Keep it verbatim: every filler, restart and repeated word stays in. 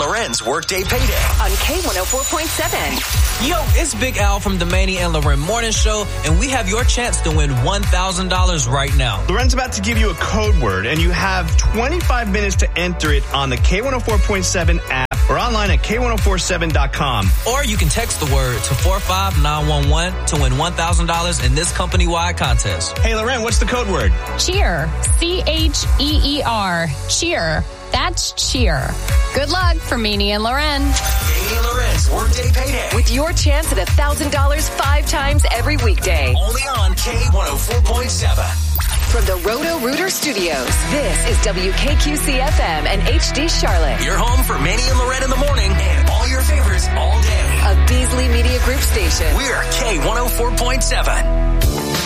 Loren's Workday Payday on K one oh four point seven. Yo, it's Big Al from the Manny and Loren Morning Show, and we have your chance to win one thousand dollars right now. Loren's about to give you a code word, and you have twenty-five minutes to enter it on the K one oh four point seven app or online at K ten forty-seven dot com. Or you can text the word to four five nine one one to win one thousand dollars in this company-wide contest. Hey, Loren, what's the code word? Cheer. C H E E R. Cheer. That's cheer. Good luck from Manny and Loren. Manny and Loren's Workday Payday. With your chance at one thousand dollars five times every weekday. Only on K one oh four point seven. From the Roto-Rooter Studios, this is W K Q C F M and H D Charlotte. Your home for Manny and Loren in the morning and all your favorites all day. A Beasley Media Group station. We're K one oh four point seven.